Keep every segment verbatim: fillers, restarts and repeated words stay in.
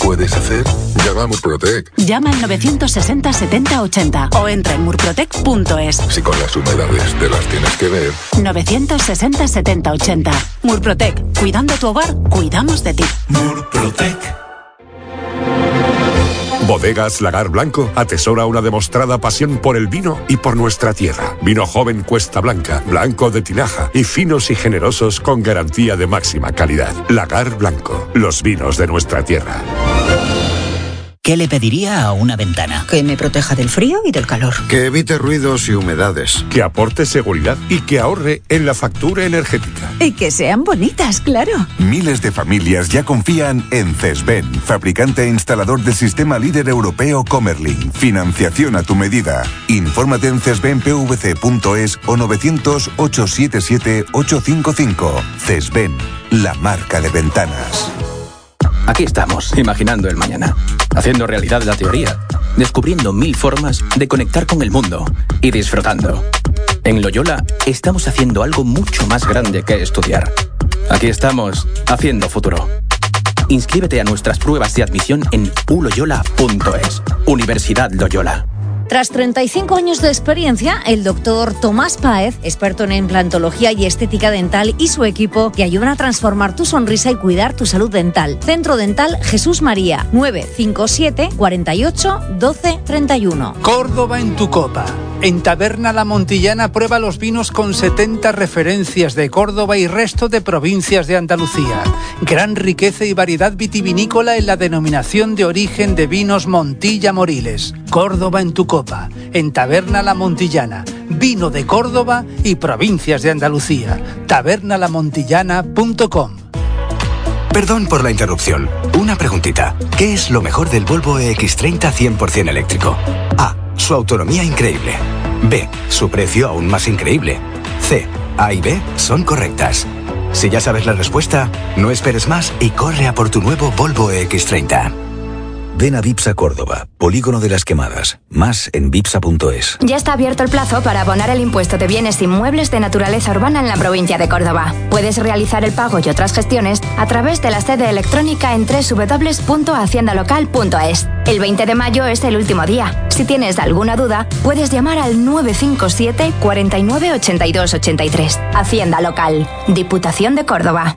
puedes hacer? Llama a Murprotec. Llama al novecientos sesenta setenta ochenta o entra en murprotec punto es. Si con las humedades te las tienes que ver. novecientos sesenta setenta ochenta. Murprotec. Cuidando tu hogar, cuidamos de ti. Murprotec. Bodegas Lagar Blanco atesora una demostrada pasión por el vino y por nuestra tierra. Vino joven Cuesta Blanca, blanco de tinaja y finos y generosos con garantía de máxima calidad. Lagar Blanco, los vinos de nuestra tierra. ¿Qué le pediría a una ventana? Que me proteja del frío y del calor. Que evite ruidos y humedades. Que aporte seguridad y que ahorre en la factura energética. Y que sean bonitas, claro. Miles de familias ya confían en Cesben, fabricante e instalador del sistema líder europeo Comerlin. Financiación a tu medida. Infórmate en cesben p v c punto es o novecientos, ochocientos setenta y siete, ochocientos cincuenta y cinco. Cesben, la marca de ventanas. Aquí estamos, imaginando el mañana, haciendo realidad la teoría, descubriendo mil formas de conectar con el mundo y disfrutando. En Loyola estamos haciendo algo mucho más grande que estudiar. Aquí estamos, haciendo futuro. Inscríbete a nuestras pruebas de admisión en u loyola punto es. Universidad Loyola. Tras treinta y cinco años de experiencia, el doctor Tomás Páez, experto en implantología y estética dental, y su equipo te ayudan a transformar tu sonrisa y cuidar tu salud dental. Centro Dental Jesús María, nueve cinco siete, cuarenta y ocho, doce, treinta y uno. Córdoba en tu copa. En Taberna La Montillana prueba los vinos con setenta referencias de Córdoba y resto de provincias de Andalucía. Gran riqueza y variedad vitivinícola en la denominación de origen de vinos Montilla Moriles. Córdoba en tu copa. En Taberna La Montillana. Vino de Córdoba y provincias de Andalucía. taberna la montillana punto com. Perdón por la interrupción. Una preguntita. ¿Qué es lo mejor del Volvo E X treinta cien por ciento eléctrico? A. Su autonomía increíble. B. Su precio aún más increíble. C. A y B son correctas. Si ya sabes la respuesta, no esperes más y corre a por tu nuevo Volvo E X treinta. Ven a Vipsa Córdoba, Polígono de las Quemadas. Más en vipsa punto es. Ya está abierto el plazo para abonar el impuesto de bienes inmuebles de naturaleza urbana en la provincia de Córdoba. Puedes realizar el pago y otras gestiones a través de la sede electrónica en doble u doble u doble u punto hacienda local punto es. El veinte de mayo es el último día. Si tienes alguna duda, puedes llamar al nueve cinco siete, cuarenta y nueve, ochenta y dos, ochenta y tres. Hacienda Local, Diputación de Córdoba.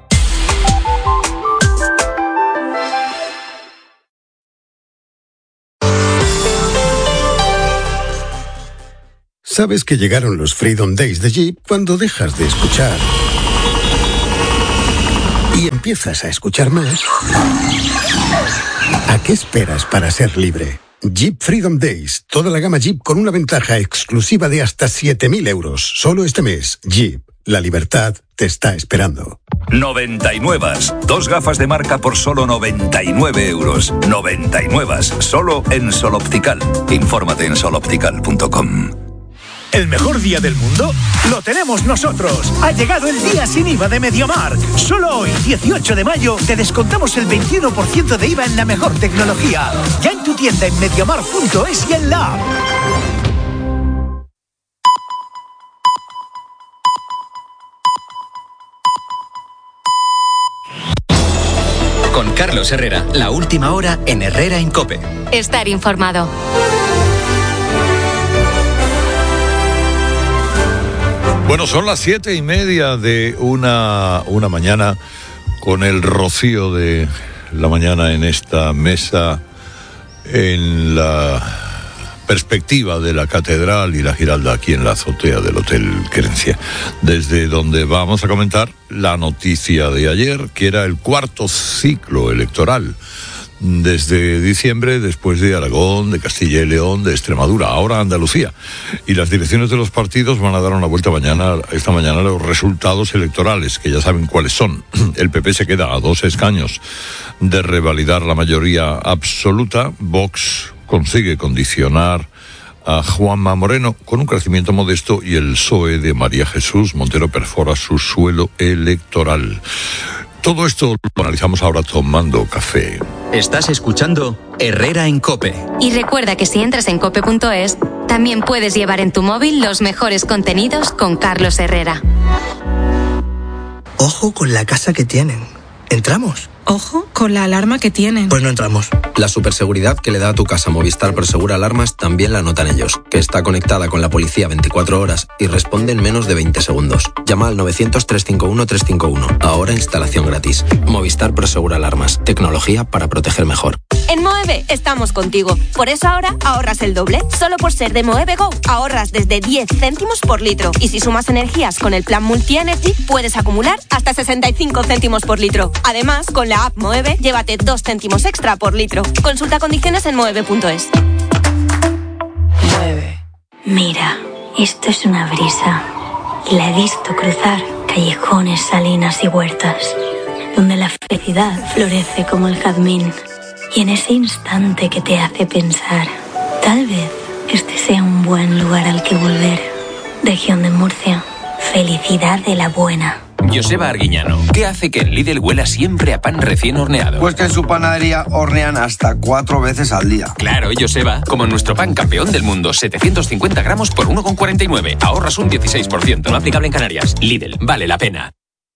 Sabes que llegaron los Freedom Days de Jeep cuando dejas de escuchar y empiezas a escuchar más. ¿A qué esperas para ser libre? Jeep Freedom Days, toda la gama Jeep con una ventaja exclusiva de hasta siete mil euros. Solo este mes, Jeep, la libertad te está esperando. noventa y nueve. Dos gafas de marca por solo noventa y nueve euros. noventa y nueve. Solo en Sol Optical. Infórmate en sol optical punto com. ¿El mejor día del mundo? ¡Lo tenemos nosotros! Ha llegado el día sin I V A de MediaMarkt. Solo hoy, dieciocho de mayo, te descontamos el veintiuno por ciento de I V A en la mejor tecnología. Ya en tu tienda en mediamarkt punto es y en la app. Con Carlos Herrera, la última hora en Herrera en COPE. Estar informado. Bueno, son las siete y media de una, una mañana con el rocío de la mañana en esta mesa, en la perspectiva de la Catedral y la Giralda, aquí en la azotea del Hotel Querencia, desde donde vamos a comentar la noticia de ayer, que era el cuarto ciclo electoral desde diciembre, después de Aragón, de Castilla y León, de Extremadura, ahora Andalucía. Y las direcciones de los partidos van a dar una vuelta mañana, esta mañana, a los resultados electorales, que ya saben cuáles son. El P P se queda a dos escaños de revalidar la mayoría absoluta. Vox consigue condicionar a Juanma Moreno con un crecimiento modesto y el P S O E de María Jesús Montero perfora su suelo electoral. Todo esto lo analizamos ahora tomando café. Estás escuchando Herrera en COPE. Y recuerda que si entras en cope punto es, también puedes llevar en tu móvil los mejores contenidos con Carlos Herrera. Ojo con la casa que tienen. ¿Entramos? Ojo, con la alarma que tienen. Pues no entramos. La superseguridad que le da a tu casa Movistar Prosegura Alarmas también la notan ellos, que está conectada con la policía veinticuatro horas y responde en menos de veinte segundos. Llama al novecientos, trescientos cincuenta y uno, trescientos cincuenta y uno. Ahora instalación gratis. Movistar Prosegura Alarmas. Tecnología para proteger mejor. En Moeve estamos contigo. Por eso ahora ahorras el doble. Solo por ser de Moeve Go ahorras desde diez céntimos por litro. Y si sumas energías con el plan Multi Energy, puedes acumular hasta sesenta y cinco céntimos por litro. Además, con la app Moeve, llévate dos céntimos extra por litro. Consulta condiciones en moeve punto es. Moeve. Mira, esto es una brisa. Y la he visto cruzar callejones, salinas y huertas, donde la felicidad florece como el jazmín. Y en ese instante que te hace pensar, tal vez este sea un buen lugar al que volver. Región de Murcia. Felicidad de la buena. Joseba Arguiñano, ¿qué hace que en Lidl huela siempre a pan recién horneado? Pues que en su panadería hornean hasta cuatro veces al día. Claro, Joseba, como en nuestro pan campeón del mundo, setecientos cincuenta gramos por uno con cuarenta y nueve. Ahorras un dieciséis por ciento. No aplicable en Canarias. Lidl, vale la pena.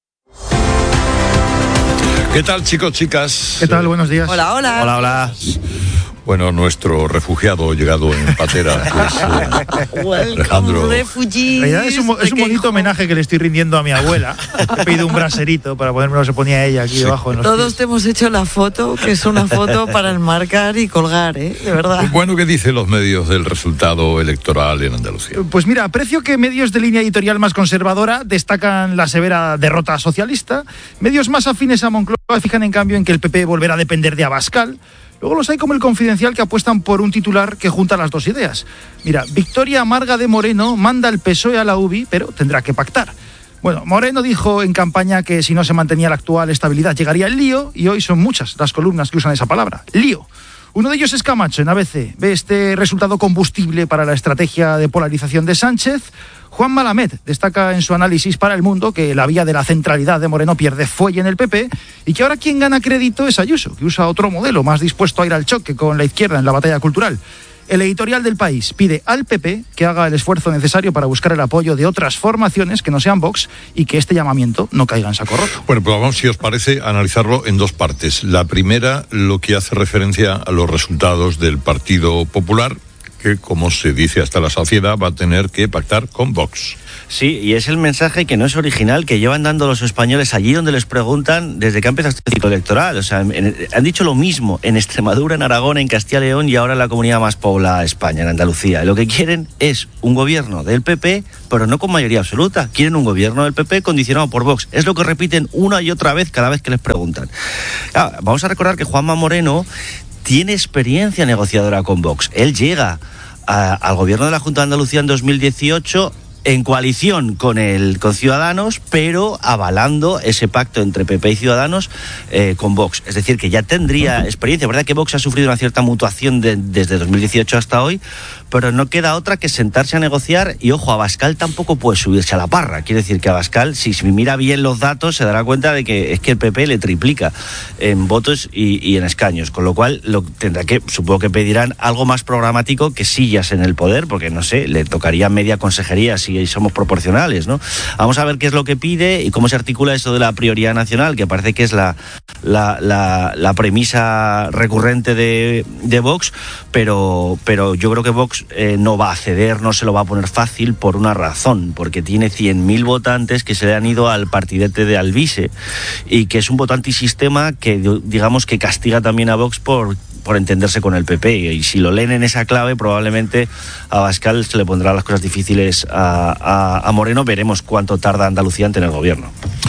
¿Qué tal, chicos, chicas? ¿Qué tal? Buenos días. Hola, hola. Hola, hola. Bueno, nuestro refugiado llegado en patera, pues, eh, Alejandro. En realidad es un, es un bonito homenaje que le estoy rindiendo a mi abuela. He pedido un braserito para ponérmelo, se ponía ella aquí sí. debajo. En los Todos pies. te hemos hecho la foto, que es una foto para enmarcar y colgar, ¿eh? De verdad. Bueno, ¿qué dicen los medios del resultado electoral en Andalucía? Pues mira, aprecio que medios de línea editorial más conservadora destacan la severa derrota socialista. Medios más afines a Moncloa fijan en cambio en que el P P volverá a depender de Abascal. Luego los hay como el Confidencial que apuestan por un titular que junta las dos ideas. Mira, victoria amarga de Moreno manda el P S O E a la U B I, pero tendrá que pactar. Bueno, Moreno dijo en campaña que si no se mantenía la actual estabilidad llegaría el lío, y hoy son muchas las columnas que usan esa palabra, lío. Uno de ellos es Camacho, en A B C. Ve este resultado combustible para la estrategia de polarización de Sánchez. Juan Malamed destaca en su análisis para El Mundo que la vía de la centralidad de Moreno pierde fuelle en el P P y que ahora quien gana crédito es Ayuso, que usa otro modelo más dispuesto a ir al choque con la izquierda en la batalla cultural. El editorial del País pide al P P que haga el esfuerzo necesario para buscar el apoyo de otras formaciones que no sean Vox y que este llamamiento no caiga en saco roto. Bueno, pues vamos, si os parece, a analizarlo en dos partes. La primera, lo que hace referencia a los resultados del Partido Popular, que, como se dice hasta la saciedad, va a tener que pactar con Vox. Sí, y es el mensaje que no es original, que llevan dando los españoles allí donde les preguntan desde que ha empezado este ciclo electoral. O sea, en, han dicho lo mismo en Extremadura, en Aragón, en Castilla y León y ahora en la comunidad más poblada de España, en Andalucía. Lo que quieren es un gobierno del P P, pero no con mayoría absoluta. Quieren un gobierno del P P condicionado por Vox. Es lo que repiten una y otra vez cada vez que les preguntan. Claro, vamos a recordar que Juanma Moreno tiene experiencia negociadora con Vox. Él llega a, al gobierno de la Junta de Andalucía en dos mil dieciocho en coalición con el con Ciudadanos, pero avalando ese pacto entre P P y Ciudadanos eh, con Vox. Es decir, que ya tendría experiencia. Es verdad que Vox ha sufrido una cierta mutuación de, desde dos mil dieciocho hasta hoy, pero no queda otra que sentarse a negociar. Y ojo, Abascal tampoco puede subirse a la parra. Quiere decir que Abascal, si, si mira bien los datos, se dará cuenta de que es que el P P le triplica en votos y, y en escaños, con lo cual lo tendrá que, supongo que pedirán algo más programático que sillas en el poder, porque no sé, le tocaría media consejería si somos proporcionales, ¿no? Vamos a ver qué es lo que pide y cómo se articula eso de la prioridad nacional, que parece que es la, la, la, la premisa recurrente de, de Vox, pero, pero yo creo que Vox eh, no va a ceder, no se lo va a poner fácil por una razón, porque tiene cien mil votantes que se le han ido al partidete de Alvise y que es un voto antisistema que, digamos, que castiga también a Vox por por entenderse con el P P, y si lo leen en esa clave probablemente a Abascal se le pondrán las cosas difíciles a, a, a Moreno. Veremos cuánto tarda Andalucía en tener gobierno.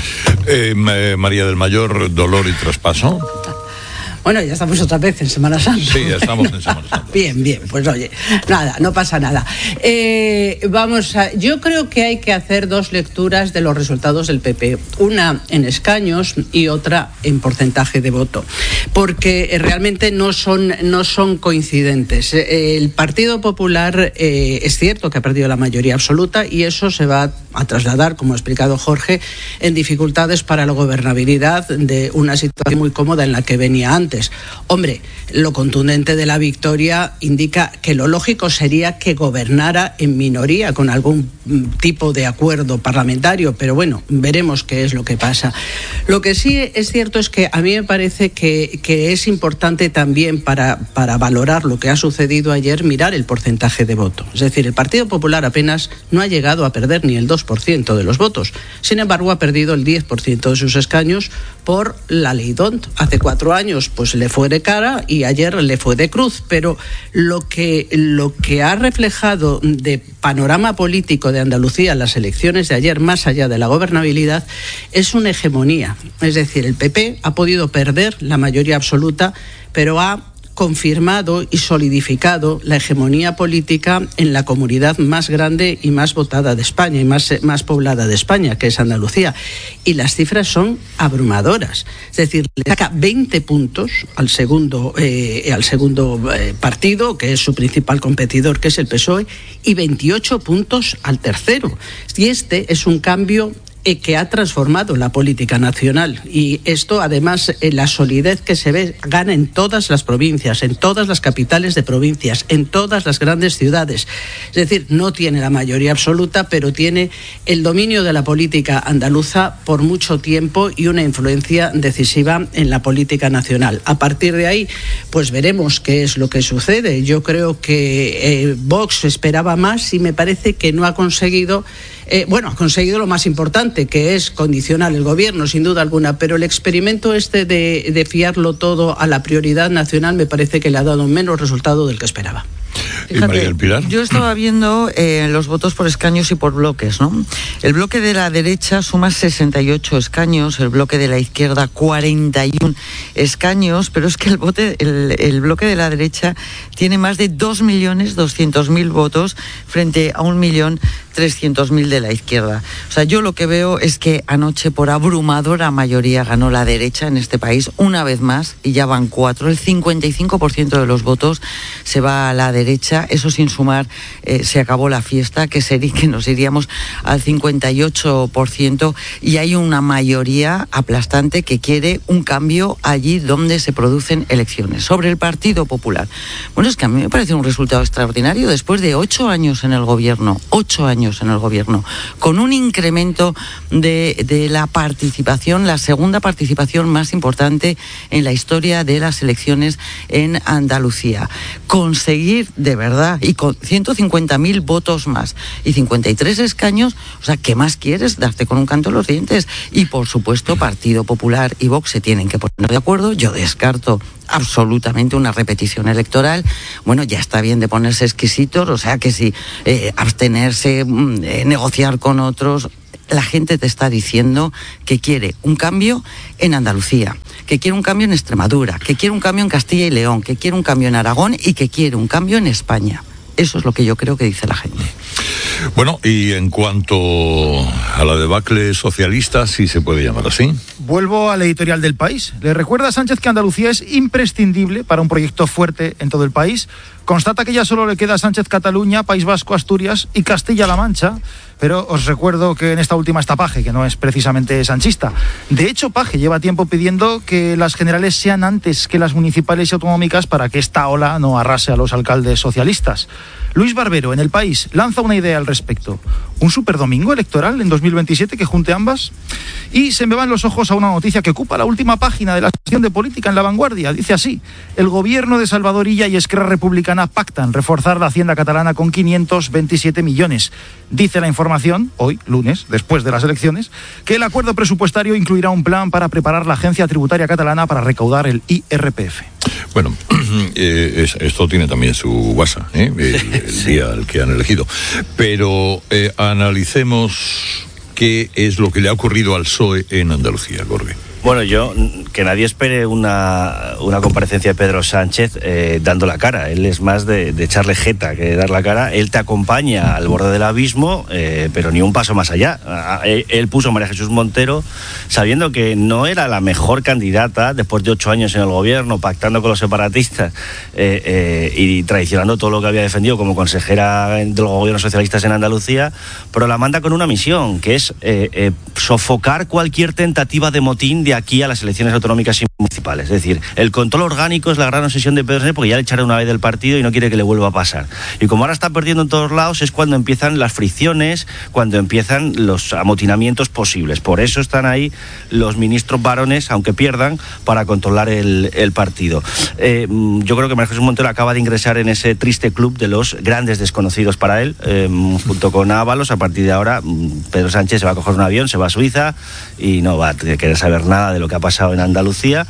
eh, María del Mayor, dolor y traspaso. Bueno, ya estamos otra vez en Semana Santa. Sí, ya estamos en Semana Santa. Bien, bien, pues oye, nada, no pasa nada. Eh, vamos a, yo creo que hay que hacer dos lecturas de los resultados del P P, una en escaños y otra en porcentaje de voto, porque realmente no son, no son coincidentes. El Partido Popular eh, es cierto que ha perdido la mayoría absoluta y eso se va a trasladar, como ha explicado Jorge, en dificultades para la gobernabilidad de una situación muy cómoda en la que venía antes. antes. Hombre, lo contundente de la victoria indica que lo lógico sería que gobernara en minoría con algún tipo de acuerdo parlamentario, pero bueno, veremos qué es lo que pasa. Lo que sí es cierto es que a mí me parece que, que es importante también para, para valorar lo que ha sucedido ayer, mirar el porcentaje de voto. Es decir, el Partido Popular apenas no ha llegado a perder ni el dos por ciento de los votos. Sin embargo, ha perdido el diez por ciento de sus escaños por la ley D O N T. Hace cuatro años pues le fue de cara y ayer le fue de cruz, pero lo que, lo que ha reflejado de panorama político de Andalucía las elecciones de ayer, más allá de la gobernabilidad, es una hegemonía. Es decir, el P P ha podido perder la mayoría absoluta, pero ha confirmado y solidificado la hegemonía política en la comunidad más grande y más votada de España y más, más poblada de España, que es Andalucía. Y las cifras son abrumadoras. Es decir, le saca veinte puntos al segundo, eh, al segundo eh, partido, que es su principal competidor, que es el P S O E, y veintiocho puntos al tercero. Y este es un cambio que ha transformado la política nacional, y esto además eh, la solidez que se ve gana en todas las provincias, en todas las capitales de provincias, en todas las grandes ciudades. Es decir, no tiene la mayoría absoluta, pero tiene el dominio de la política andaluza por mucho tiempo y una influencia decisiva en la política nacional. A partir de ahí, pues veremos qué es lo que sucede. Yo creo que eh, Vox esperaba más y me parece que no ha conseguido Eh, bueno, ha conseguido lo más importante, que es condicionar el gobierno, sin duda alguna, pero el experimento este de, de fiarlo todo a la prioridad nacional me parece que le ha dado menos resultado del que esperaba. Fíjate, yo estaba viendo eh, los votos por escaños y por bloques, ¿no? El bloque de la derecha suma sesenta y ocho escaños, el bloque de la izquierda cuarenta y uno escaños, pero es que el, bote, el, el bloque de la derecha tiene más de dos millones doscientos mil votos frente a un millón trescientos mil de la izquierda. O sea, yo lo que veo es que anoche por abrumadora mayoría ganó la derecha en este país una vez más, y ya van cuatro. El cincuenta y cinco por ciento de los votos se va a la derecha, eso sin sumar, eh, se acabó la fiesta, que sería que nos iríamos al cincuenta y ocho por ciento, y hay una mayoría aplastante que quiere un cambio allí donde se producen elecciones. Sobre el Partido Popular, bueno, es que a mí me parece un resultado extraordinario después de ocho años en el gobierno, ocho años en el gobierno, con un incremento de, de la participación, la segunda participación más importante en la historia de las elecciones en Andalucía. Conseguir de verdad, y con ciento cincuenta mil votos más y cincuenta y tres escaños, o sea, ¿qué más quieres? Darte con un canto en los dientes. Y por supuesto, Partido Popular y Vox se tienen que poner de acuerdo. Yo descarto absolutamente una repetición electoral. Bueno, ya está bien de ponerse exquisitos, o sea que si eh, abstenerse, eh, negociar con otros. La gente te está diciendo que quiere un cambio en Andalucía, que quiere un cambio en Extremadura, que quiere un cambio en Castilla y León, que quiere un cambio en Aragón y que quiere un cambio en España. Eso es lo que yo creo que dice la gente. Bueno, y en cuanto a la debacle socialista, si se puede llamar así. Vuelvo al editorial del País. Le recuerda a Sánchez que Andalucía es imprescindible para un proyecto fuerte en todo el país. Constata que ya solo le queda a Sánchez Cataluña, País Vasco, Asturias y Castilla-La Mancha. Pero os recuerdo que en esta última está Paje, que no es precisamente sanchista. De hecho, Paje lleva tiempo pidiendo que las generales sean antes que las municipales y autonómicas para que esta ola no arrase a los alcaldes socialistas. Luis Barbero, en El País, lanza una idea al respecto. ¿Un superdomingo electoral en dos mil veintisiete que junte ambas? Y se me van los ojos a una noticia que ocupa la última página de la sección de política en La Vanguardia. Dice así: el gobierno de Salvador Illa y Esquerra Republicana pactan reforzar la hacienda catalana con quinientos veintisiete millones. Dice la información, hoy, lunes, después de las elecciones, que el acuerdo presupuestario incluirá un plan para preparar la agencia tributaria catalana para recaudar el I R P F. Bueno, eh, es, esto tiene también su WhatsApp, ¿eh? el, el sí. día al que han elegido. Pero eh, analicemos qué es lo que le ha ocurrido al P S O E en Andalucía, Gorge. Bueno, yo, que nadie espere una, una comparecencia de Pedro Sánchez eh, dando la cara. Él es más de, de echarle jeta que de dar la cara. Él te acompaña al borde del abismo, eh, pero ni un paso más allá. Él, él puso a María Jesús Montero sabiendo que no era la mejor candidata después de ocho años en el gobierno, pactando con los separatistas eh, eh, y traicionando todo lo que había defendido como consejera de los gobiernos socialistas en Andalucía, pero la manda con una misión, que es eh, eh, sofocar cualquier tentativa de motín de de aquí a las elecciones autonómicas y municipales. Es decir, el control orgánico es la gran obsesión de Pedro Sánchez porque ya le echará una vez del partido y no quiere que le vuelva a pasar. Y como ahora está perdiendo en todos lados, es cuando empiezan las fricciones, cuando empiezan los amotinamientos posibles. Por eso están ahí los ministros varones, aunque pierdan, para controlar el, el partido. Eh, yo creo que María Jesús Montero acaba de ingresar en ese triste club de los grandes desconocidos para él, eh, junto con Ábalos. A partir de ahora, Pedro Sánchez se va a coger un avión, se va a Suiza y no va a querer saber nada de lo que ha pasado en Andalucía.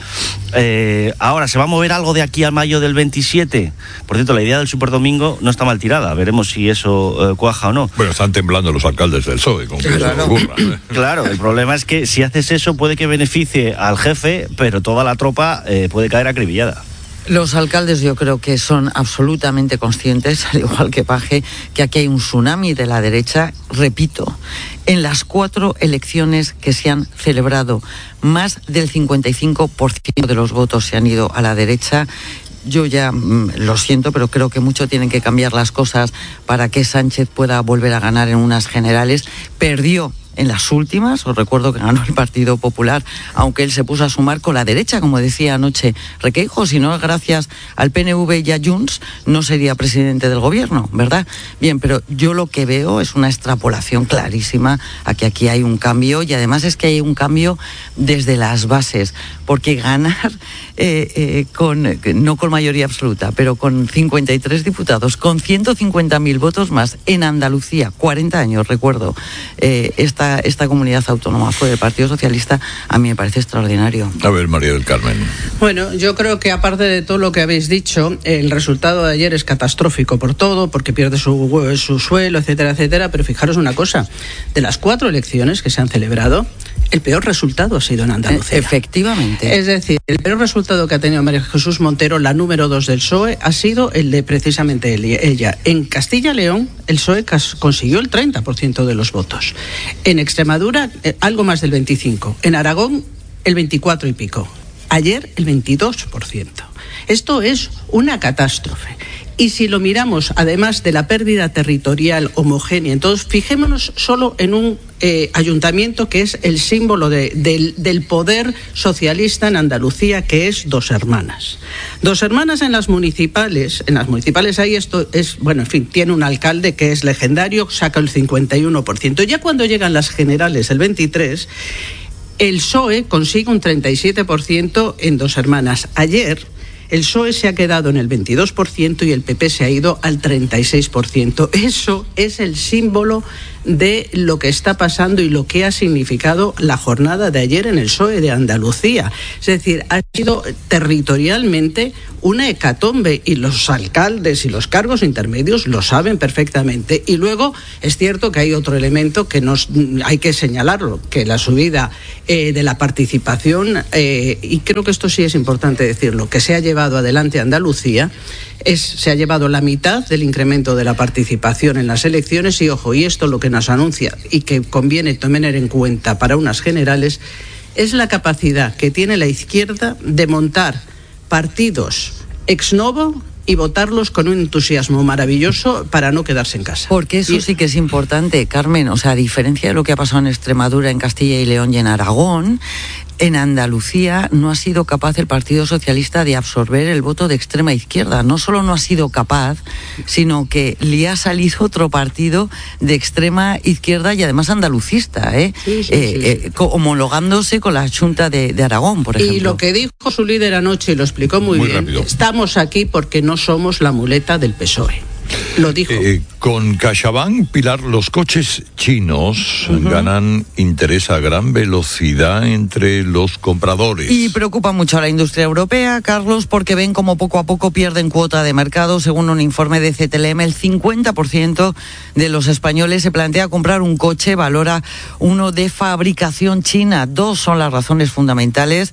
Eh, ahora, ¿se va a mover algo de aquí a mayo del veintisiete? Por cierto, la idea del superdomingo no está mal tirada. Veremos si eso eh, cuaja o no. Bueno, están temblando los alcaldes del P S O E con que claro. eso ocurra, ¿eh? Claro, el problema es que si haces eso puede que beneficie al jefe, pero toda la tropa eh, puede caer acribillada. Los alcaldes yo creo que son absolutamente conscientes, al igual que Paje, que aquí hay un tsunami de la derecha. Repito, en las cuatro elecciones que se han celebrado, más del cincuenta y cinco por ciento de los votos se han ido a la derecha. Yo ya mmm, lo siento, pero creo que mucho tienen que cambiar las cosas para que Sánchez pueda volver a ganar en unas generales. Perdió en las últimas, os recuerdo que ganó el Partido Popular, aunque él se puso a sumar con la derecha, como decía anoche Requeijo, si no es gracias al P N V y a Junts, no sería presidente del gobierno, ¿verdad? Bien, pero yo lo que veo es una extrapolación clarísima a que aquí hay un cambio, y además es que hay un cambio desde las bases, porque ganar eh, eh, con, no con mayoría absoluta, pero con cincuenta y tres diputados, con ciento cincuenta mil votos más en Andalucía, cuarenta años, recuerdo, eh, esta esta comunidad autónoma fue del Partido Socialista, a mí me parece extraordinario. A ver, María del Carmen. Bueno, yo creo que aparte de todo lo que habéis dicho, el resultado de ayer es catastrófico por todo, porque pierde su, su suelo, etcétera, etcétera, pero fijaros una cosa, de las cuatro elecciones que se han celebrado, el peor resultado ha sido en Andalucía. Efectivamente. Es decir, el peor resultado que ha tenido María Jesús Montero, la número dos del P S O E, ha sido el de precisamente ella. En Castilla y León, el P S O E consiguió el treinta por ciento de los votos. En Extremadura, eh, algo más del veinticinco por ciento. En Aragón, el veinticuatro y pico. Ayer, el veintidós por ciento. Esto es una catástrofe. Y si lo miramos, además de la pérdida territorial homogénea, entonces fijémonos solo en un eh, ayuntamiento que es el símbolo de, del, del poder socialista en Andalucía, que es Dos Hermanas. Dos Hermanas en las municipales, en las municipales ahí esto es, bueno, en fin, tiene un alcalde que es legendario, saca el cincuenta y uno por ciento. Ya cuando llegan las generales, el veintitrés por ciento, el P S O E consigue un treinta y siete por ciento en Dos Hermanas. Ayer el P S O E se ha quedado en el veintidós por ciento y el P P se ha ido al treinta y seis por ciento. Eso es el símbolo de lo que está pasando y lo que ha significado la jornada de ayer en el P S O E de Andalucía. Es decir, ha sido territorialmente una hecatombe y los alcaldes y los cargos intermedios lo saben perfectamente. Y luego es cierto que hay otro elemento que nos hay que señalarlo, que la subida eh, de la participación, eh, y creo que esto sí es importante decirlo, que se ha llevado adelante Andalucía, es, se ha llevado la mitad del incremento de la participación en las elecciones y, ojo, y esto lo que nos anuncia y que conviene tener en cuenta para unas generales es la capacidad que tiene la izquierda de montar partidos ex novo y votarlos con un entusiasmo maravilloso para no quedarse en casa. Porque eso y... sí que es importante, Carmen, o sea, a diferencia de lo que ha pasado en Extremadura, en Castilla y León y en Aragón, en Andalucía no ha sido capaz el Partido Socialista de absorber el voto de extrema izquierda. No solo no ha sido capaz, sino que le ha salido otro partido de extrema izquierda y además andalucista, ¿eh? Sí, sí, eh, sí. eh, homologándose con la Junta de, de Aragón, por ejemplo. Y lo que dijo su líder anoche, y lo explicó muy, muy bien, rápido. Estamos aquí porque no somos la muleta del P S O E. Lo dijo. Eh, con CaixaBank, Pilar, los coches chinos uh-huh. ganan interés a gran velocidad entre los compradores. Y preocupa mucho a la industria europea, Carlos, porque ven como poco a poco pierden cuota de mercado. Según un informe de C T L M, el cincuenta por ciento de los españoles se plantea comprar un coche, valora uno de fabricación china. Dos son las razones fundamentales.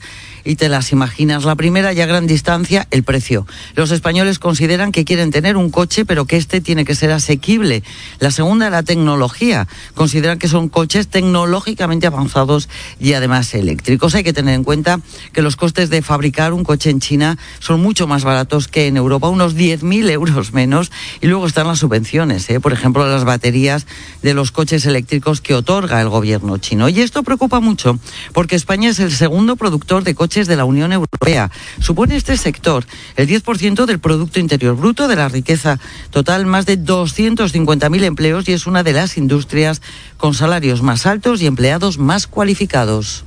y te las imaginas. La primera, y a gran distancia, el precio. Los españoles consideran que quieren tener un coche, pero que este tiene que ser asequible. La segunda, la tecnología. Consideran que son coches tecnológicamente avanzados y además eléctricos. Hay que tener en cuenta que los costes de fabricar un coche en China son mucho más baratos que en Europa, unos diez mil euros menos. Y luego están las subvenciones, ¿eh? Por ejemplo, las baterías de los coches eléctricos que otorga el gobierno chino. Y esto preocupa mucho porque España es el segundo productor de coches de la Unión Europea. Supone este sector el diez por ciento del Producto Interior Bruto, de la riqueza total, más de doscientos cincuenta mil empleos, y es una de las industrias con salarios más altos y empleados más cualificados.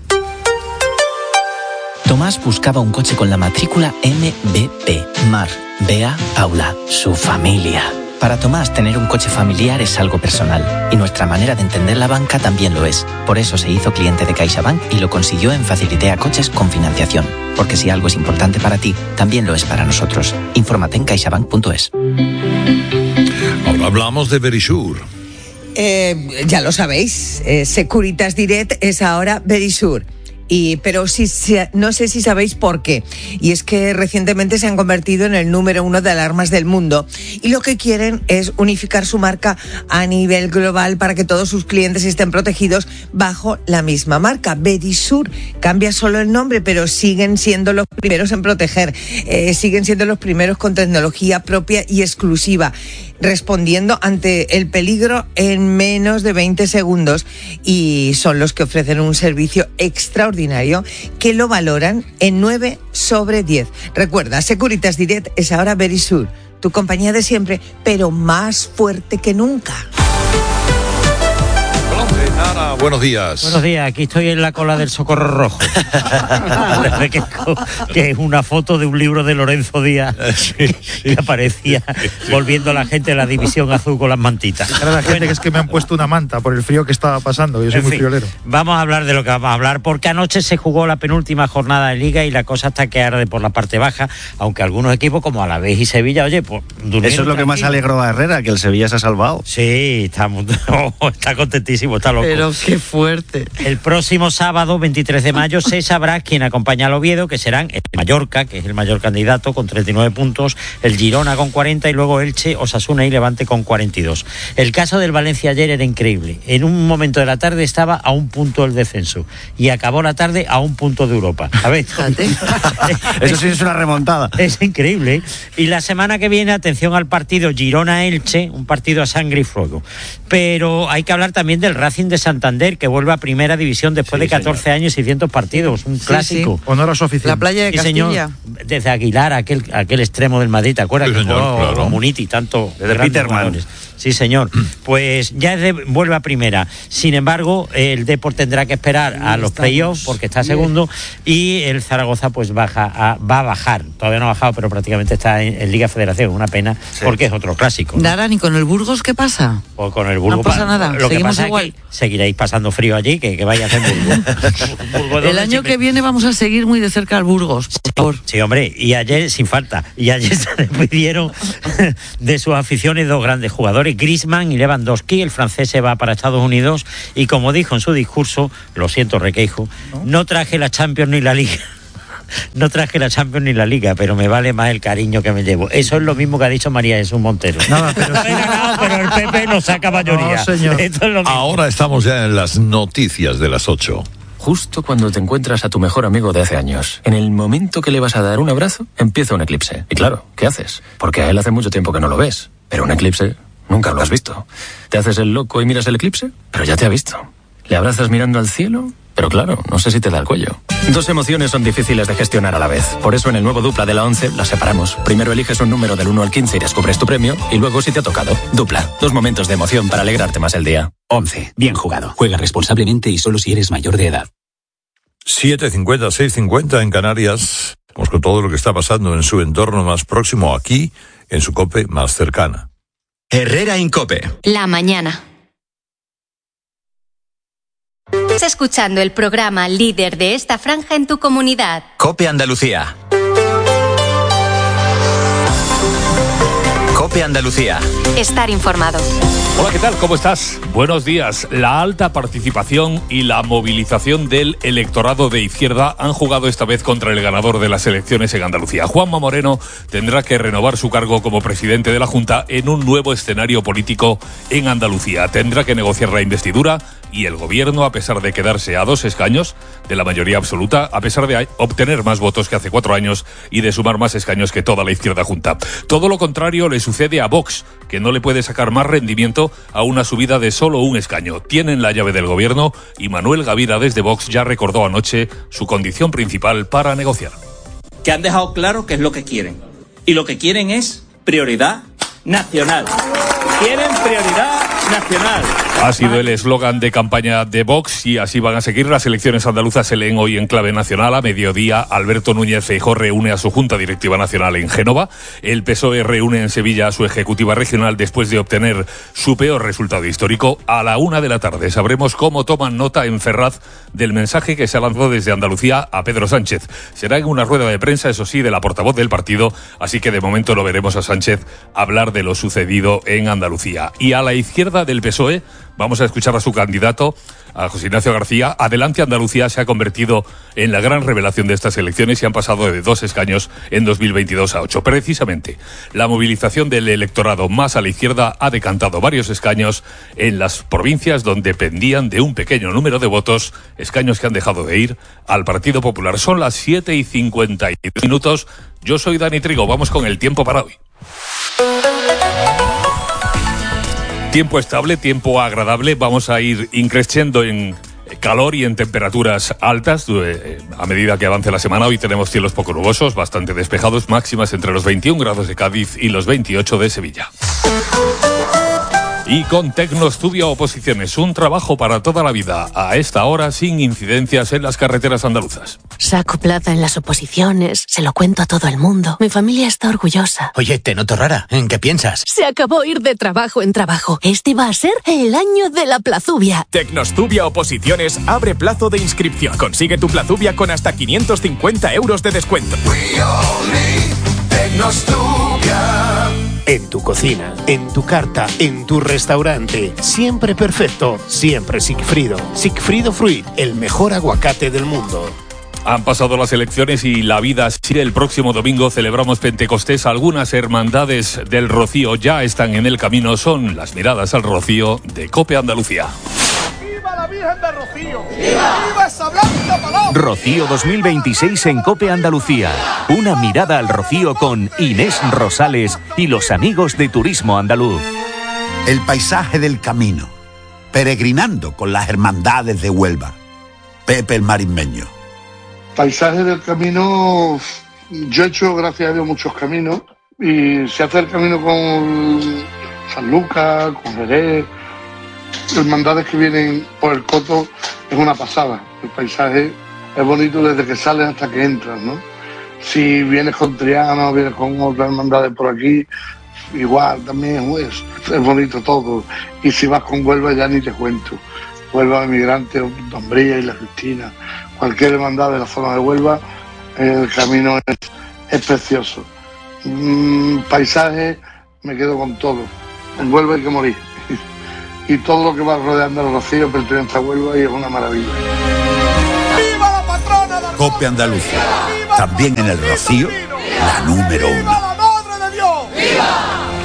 Tomás buscaba un coche con la matrícula M B P. Mar, Bea, Paula, su familia. Para Tomás, tener un coche familiar es algo personal, y nuestra manera de entender la banca también lo es. Por eso se hizo cliente de CaixaBank y lo consiguió en Facilitea Coches con financiación. Porque si algo es importante para ti, también lo es para nosotros. Infórmate en caixabank punto es. Ahora hablamos de Verisur. Eh, ya lo sabéis, eh, Securitas Direct es ahora Verisur. Y, pero sí, sí, no sé si sabéis por qué. Y es que recientemente se han convertido en el número uno de alarmas del mundo. Y lo que quieren es unificar su marca a nivel global para que todos sus clientes estén protegidos bajo la misma marca. Verisur cambia solo el nombre, pero siguen siendo los primeros en proteger. Eh, siguen siendo los primeros con tecnología propia y exclusiva, respondiendo ante el peligro en menos de veinte segundos, y son los que ofrecen un servicio extraordinario que lo valoran en nueve sobre diez. Recuerda, Securitas Direct es ahora Verisur, tu compañía de siempre, pero más fuerte que nunca. Nara, buenos días. Buenos días, aquí estoy en la cola del Socorro Rojo. Parece que, que es una foto de un libro de Lorenzo Díaz que, que aparecía volviendo a la gente a la división azul con las mantitas. Era la gente bueno, que es que me han puesto una manta por el frío que estaba pasando, yo soy en muy fin, friolero. Vamos a hablar de lo que vamos a hablar, porque anoche se jugó la penúltima jornada de Liga y la cosa está que arde por la parte baja, aunque algunos equipos como Alavés y Sevilla, oye, pues eso es lo tranquilo. Que más alegró a Herrera, que el Sevilla se ha salvado. Sí, está, oh, está contentísimo, está loco. Pero qué fuerte. El próximo sábado, veintitrés de mayo, se sabrá quién acompaña al Oviedo, que serán el Mallorca, que es el mayor candidato, con treinta y nueve puntos, el Girona con cuarenta y luego Elche, Osasuna y Levante con cuarenta y dos. El caso del Valencia ayer era increíble. En un momento de la tarde estaba a un punto del descenso y acabó la tarde a un punto de Europa. A ver, eso sí es una remontada. Es increíble, ¿eh? Y la semana que viene, atención al partido Girona-Elche, un partido a sangre y fuego. Pero hay que hablar también del Racing de Santander, que vuelve a primera división después sí, de catorce señor. Años y cientos partidos, un sí, clásico. Sí. Honor a su afición. La playa de Castilla. Sí, señor, desde Aguilar, aquel, aquel extremo del Madrid, ¿te acuerdas? Sí, que señor, jugó claro. Muniti, tanto. Desde Peterman. Sí, señor. Pues ya es de, vuelve a primera. Sin embargo, el Depor tendrá que esperar a los playoffs porque está segundo, y el Zaragoza pues baja a, va a bajar. Todavía no ha bajado, pero prácticamente está en, en Liga Federación. Una pena, sí. Porque es otro clásico, ¿no? Nara, ¿ni con el Burgos qué pasa? Pues con el Burgos no pasa nada. Lo Seguimos que pasa igual. Es que seguiréis pasando frío allí, que, que vaya a hacer Burgos. Burgos el año que viene vamos a seguir muy de cerca al Burgos, por favor. Sí, sí, hombre, y ayer, sin falta, y ayer se despidieron de sus aficiones dos grandes jugadores, Griezmann y Lewandowski. El francés se va para Estados Unidos y, como dijo en su discurso, lo siento, Requeijo, no, no traje la Champions ni la Liga. No traje la Champions ni la Liga, pero me vale más el cariño que me llevo. Eso es lo mismo que ha dicho María Jesús Montero. Nada, pero, sí. no, pero el P P no saca mayoría. No, señor. Esto es lo mismo. Ahora estamos ya en las noticias de las ocho. Justo cuando te encuentras a tu mejor amigo de hace años, en el momento que le vas a dar un abrazo, empieza un eclipse. Y claro, ¿qué haces? Porque a él hace mucho tiempo que no lo ves. Pero un eclipse nunca lo has visto. ¿Te haces el loco y miras el eclipse? Pero ya te ha visto. ¿Le abrazas mirando al cielo? Pero claro, no sé si te da el cuello. Dos emociones son difíciles de gestionar a la vez. Por eso en el nuevo Dupla de la once las separamos. Primero eliges un número del uno al quince y descubres tu premio, y luego si te ha tocado. Dupla. Dos momentos de emoción para alegrarte más el día. once. Bien jugado. Juega responsablemente y solo si eres mayor de edad. siete cincuenta, seis cincuenta en Canarias. Vamos con todo lo que está pasando en su entorno más próximo, aquí, en su COPE más cercana. Herrera Incope. La mañana. Estás escuchando el programa líder de esta franja en tu comunidad. COPE Andalucía. COPE Andalucía. Estar informado. Hola, ¿qué tal? ¿Cómo estás? Buenos días. La alta participación y la movilización del electorado de izquierda han jugado esta vez contra el ganador de las elecciones en Andalucía. Juanma Moreno tendrá que renovar su cargo como presidente de la Junta en un nuevo escenario político en Andalucía. Tendrá que negociar la investidura y el gobierno, a pesar de quedarse a dos escaños de la mayoría absoluta, a pesar de obtener más votos que hace cuatro años y de sumar más escaños que toda la izquierda junta. Todo lo contrario le sucede a Vox, que no le puede sacar más rendimiento a una subida de solo un escaño. Tienen la llave del gobierno y Manuel Gavira desde Vox ya recordó anoche su condición principal para negociar. Que han dejado claro qué es lo que quieren. Y lo que quieren es prioridad nacional. Quieren prioridad nacional. Ha sido el eslogan de campaña de Vox y así van a seguir. Las elecciones andaluzas se leen hoy en clave nacional. A mediodía, Alberto Núñez Feijóo reúne a su Junta Directiva Nacional en Génova. El P S O E reúne en Sevilla a su Ejecutiva Regional después de obtener su peor resultado histórico. A la una de la tarde sabremos cómo toman nota en Ferraz del mensaje que se ha lanzado desde Andalucía a Pedro Sánchez. Será en una rueda de prensa, eso sí, de la portavoz del partido, así que de momento no veremos a Sánchez hablar de lo sucedido en Andalucía. Y a la izquierda del P S O E vamos a escuchar a su candidato, a José Ignacio García. Adelante Andalucía se ha convertido en la gran revelación de estas elecciones y han pasado de dos escaños en dos mil veintidós a ocho. Precisamente, la movilización del electorado más a la izquierda ha decantado varios escaños en las provincias donde pendían de un pequeño número de votos, escaños que han dejado de ir al Partido Popular. Son las siete y cincuenta y dos minutos. Yo soy Dani Trigo. Vamos con el tiempo para hoy. Tiempo estable, tiempo agradable. Vamos a ir increciendo en calor y en temperaturas altas eh, a medida que avance la semana. Hoy tenemos cielos poco nubosos, bastante despejados, máximas entre los veintiún grados de Cádiz y los veintiocho de Sevilla. Y con Tecnostudio Oposiciones, un trabajo para toda la vida, a esta hora sin incidencias en las carreteras andaluzas. Saco plaza en las oposiciones, se lo cuento a todo el mundo. Mi familia está orgullosa. Oye, te noto rara, ¿en qué piensas? Se acabó ir de trabajo en trabajo. Este va a ser el año de la plazubia. Tecnostudio Oposiciones abre plazo de inscripción. Consigue tu plazubia con hasta quinientos cincuenta euros de descuento. En tu cocina, en tu carta, en tu restaurante. Siempre perfecto, siempre Sigfrido. Sigfrido Fruit, el mejor aguacate del mundo. Han pasado las elecciones y la vida sigue. El próximo domingo celebramos Pentecostés. Algunas hermandades del Rocío ya están en el camino. Son las miradas al Rocío de COPE Andalucía. ¡Viva la Virgen de Rocío! ¡Viva! ¡Viva esa blanca palabra! Rocío dos mil veintiséis en COPE Andalucía. Una mirada al Rocío con Inés Rosales y los amigos de Turismo Andaluz. El paisaje del camino. Peregrinando con las hermandades de Huelva. Pepe el Marismeño. Paisaje del camino. Yo he hecho, gracias a Dios, muchos caminos. Y se hace el camino con San Lucas, con Jerez. Hermandades que vienen por el Coto, es una pasada. El paisaje es bonito desde que sales hasta que entras, ¿no? Si vienes con Triana, vienes con otras hermandades por aquí, igual también es, es bonito todo. Y si vas con Huelva ya ni te cuento. Huelva de Migrantes, Dombría y La Cristina, cualquier hermandad de la zona de Huelva, el camino es, es precioso. Mm, paisaje, me quedo con todo. En Huelva hay que morir. Y todo lo que va rodeando el Rocío pertenece a Huelva y es una maravilla. ¡Viva la patrona del COPE Andalucía. También en el Rocío, la número uno. ¡Viva la Madre de Dios! ¡Viva!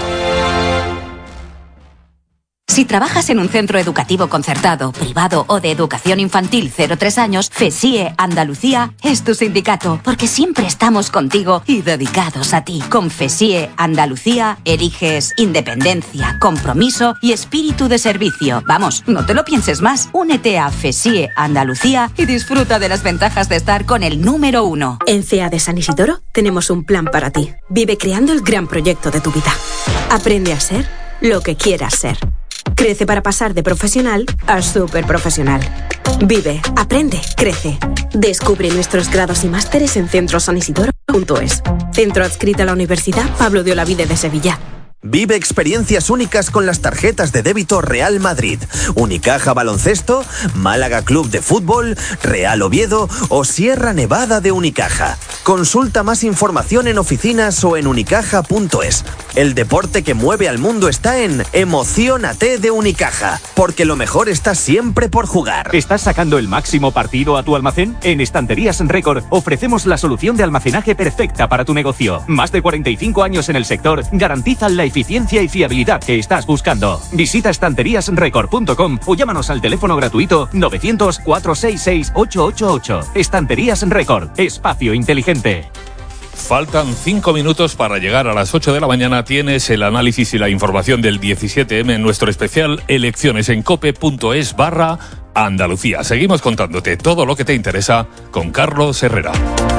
Si trabajas en un centro educativo concertado, privado o de educación infantil cero a tres años, FESIE Andalucía es tu sindicato, porque siempre estamos contigo y dedicados a ti. Con FESIE Andalucía eliges independencia, compromiso y espíritu de servicio. Vamos, no te lo pienses más. Únete a FESIE Andalucía y disfruta de las ventajas de estar con el número uno. En C E A de San Isidoro tenemos un plan para ti. Vive creando el gran proyecto de tu vida. Aprende a ser lo que quieras ser. Crece para pasar de profesional a súper profesional. Vive, aprende, crece. Descubre nuestros grados y másteres en centro san isidoro punto es. Centro adscrito a la Universidad Pablo de Olavide de Sevilla. Vive experiencias únicas con las tarjetas de débito Real Madrid, Unicaja Baloncesto, Málaga Club de Fútbol, Real Oviedo o Sierra Nevada de Unicaja. Consulta más información en oficinas o en unicaja punto es. El deporte que mueve al mundo está en Emociónate de Unicaja, porque lo mejor está siempre por jugar. ¿Estás sacando el máximo partido a tu almacén? En Estanterías Record ofrecemos la solución de almacenaje perfecta para tu negocio. Más de cuarenta y cinco años en el sector garantizan la eficiencia y fiabilidad que estás buscando. Visita estanterías record punto com o llámanos al teléfono gratuito novecientos, cuatrocientos sesenta y seis, ochocientos ochenta y ocho. Estanterías Record, espacio inteligente. Faltan cinco minutos para llegar a las ocho de la mañana. Tienes el análisis y la información del diecisiete eme en nuestro especial Elecciones en cope.es barra Andalucía. Seguimos contándote todo lo que te interesa con Carlos Herrera.